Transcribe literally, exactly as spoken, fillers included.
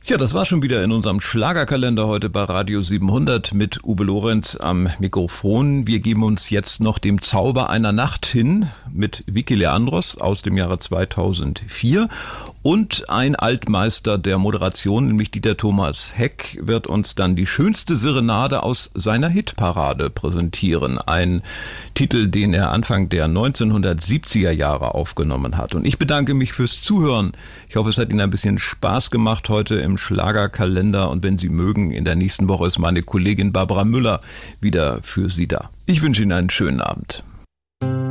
Ja, das war schon wieder in unserem Schlagerkalender heute bei Radio siebenhundert mit Uwe Lorenz am Mikrofon. Wir geben uns jetzt noch dem Zauber einer Nacht hin mit Vicky Leandros aus dem Jahre zweitausendvier. Und ein Altmeister der Moderation, nämlich Dieter Thomas Heck, wird uns dann die schönste Serenade aus seiner Hitparade präsentieren. Ein Titel, den er Anfang der neunzehnhundertsiebziger Jahre aufgenommen hat. Und ich bedanke mich fürs Zuhören. Ich hoffe, es hat Ihnen ein bisschen Spaß gemacht heute im Schlagerkalender. Und wenn Sie mögen, in der nächsten Woche ist meine Kollegin Barbara Müller wieder für Sie da. Ich wünsche Ihnen einen schönen Abend.